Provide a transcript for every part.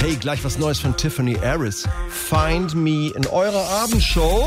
Hey, gleich was Neues von Tiffany Harris. Find Me in eurer Abendshow.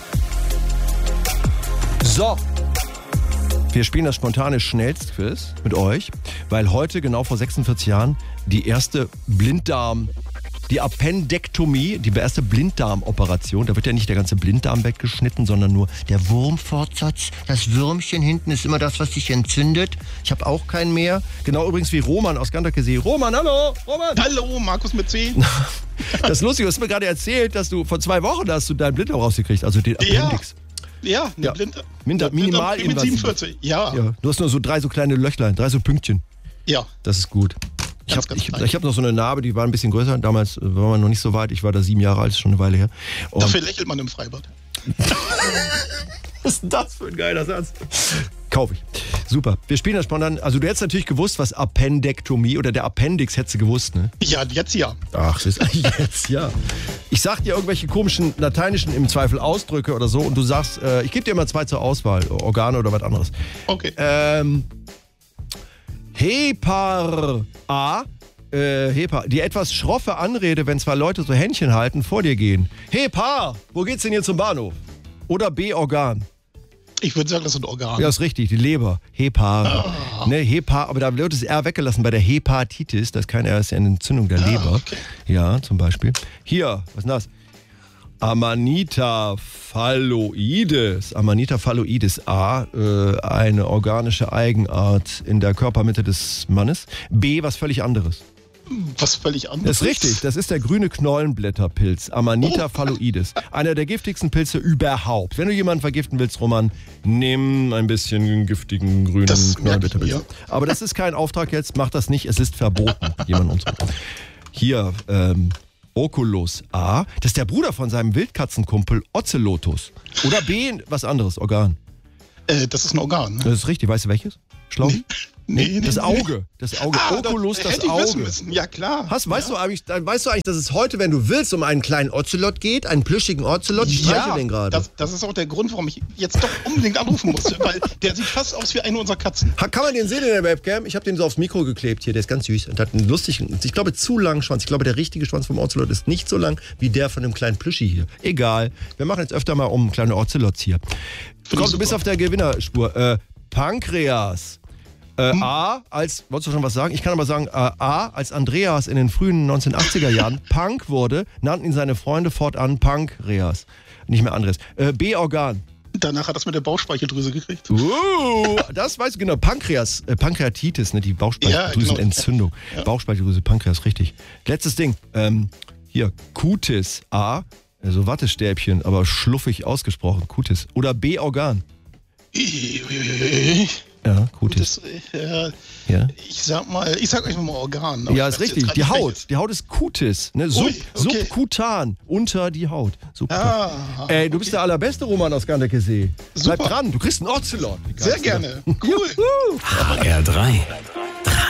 So. Wir spielen das spontane Schnellstquiz mit euch, weil heute, genau vor 46 Jahren, die erste die Appendektomie, die erste Blinddarmoperation, da wird ja nicht der ganze Blinddarm weggeschnitten, sondern nur der Wurmfortsatz. Das Würmchen hinten ist immer das, was sich entzündet. Ich habe auch keinen mehr. Genau übrigens wie Roman aus Ganderkesee. Roman, hallo! Roman! Hallo, Markus mit C. Das ist lustig, du hast mir gerade erzählt, dass du vor 2 Wochen hast du deinen Blinddarm rausgekriegt, also den Appendix. Ja, minimal mit 47. Ja. Du hast nur so 3 so kleine Löchlein, 3 so Pünktchen. Ja. Das ist gut. Ich hab noch so eine Narbe, die war ein bisschen größer. Damals war man noch nicht so weit. Ich war da 7 Jahre alt, ist schon eine Weile her. Und dafür lächelt man im Freibad. Was ist denn das für ein geiler Satz? Kaufe ich. Super. Wir spielen das spontan. Also du hättest natürlich gewusst, was Appendektomie oder der Appendix hättest du gewusst, ne? Ja, jetzt ja. Ach, das ist jetzt ja. Ich sag dir irgendwelche komischen lateinischen im Zweifel Ausdrücke oder so und du sagst, ich gebe dir immer 2 zur Auswahl, Organe oder was anderes. Okay. Hepar. Die etwas schroffe Anrede, wenn 2 Leute so Händchen halten, vor dir gehen. Hepar, wo geht's denn hier zum Bahnhof? Oder B, Organ. Ich würde sagen, das sind Organe. Ja, ist richtig, die Leber. Hepar. Ne, Hepar, aber da wird das R weggelassen bei der Hepatitis. Das ist kein R, das ist eine Entzündung der Leber. Okay. Ja, zum Beispiel. Hier, was ist denn das? Amanita phalloides. Amanita phalloides. A, eine organische Eigenart in der Körpermitte des Mannes. B, was völlig anderes. Was völlig anderes? Das ist richtig, das ist der grüne Knollenblätterpilz. Amanita phalloides. Einer der giftigsten Pilze überhaupt. Wenn du jemanden vergiften willst, Roman, nimm ein bisschen giftigen grünen Knollenblätterpilz. Ja. Aber das ist kein Auftrag jetzt, mach das nicht, es ist verboten, jemanden umzubringen. Hier, Oculus A, das ist der Bruder von seinem Wildkatzenkumpel Ocelotus. Oder B, was anderes, Organ. Das ist ein Organ. Ne? Das ist richtig, weißt du welches? Schlau? Nee, das Auge. Das Auge. Oculus, das hätte ich Auge. wissen müssen. Ja, klar. Weißt du eigentlich, dass es heute, wenn du willst, um einen kleinen Ocelot geht? Einen plüschigen Ocelot? Ich streiche den gerade. Das ist auch der Grund, warum ich jetzt doch unbedingt anrufen musste, weil der sieht fast aus wie eine unserer Katzen. Kann man den sehen in der Webcam? Ich habe den so aufs Mikro geklebt hier, der ist ganz süß und hat einen lustigen, ich glaube, zu langen Schwanz. Ich glaube, der richtige Schwanz vom Ocelot ist nicht so lang wie der von dem kleinen Plüschi hier. Egal. Wir machen jetzt öfter mal kleine Ocelots hier. Komm, du bist auf der Gewinnerspur. Pankreas. Wolltest du schon was sagen? Ich kann aber sagen, als Andreas in den frühen 1980er Jahren Punk wurde, nannten ihn seine Freunde fortan Pankreas. Nicht mehr Andreas. B, Organ. Danach hat das mit der Bauchspeicheldrüse gekriegt. Das weißt du genau. Pankreatitis, ne, die Bauchspeicheldrüsenentzündung. Ja. Bauchspeicheldrüse, Pankreas, richtig. Letztes Ding. Hier, Cutis. A, also Wattestäbchen, aber schluffig ausgesprochen. Cutis. Oder B, Organ. Ja, Cutis. Ich sag euch mal Organ. Ja, ist richtig. Die Haut. Die Haut ist Cutis. Ne? Subkutan. Unter die Haut. Ey, du bist der allerbeste Roman aus Ganderkesee. Bleib dran, du kriegst einen Ocelot. Sehr gerne. Cool. HR3.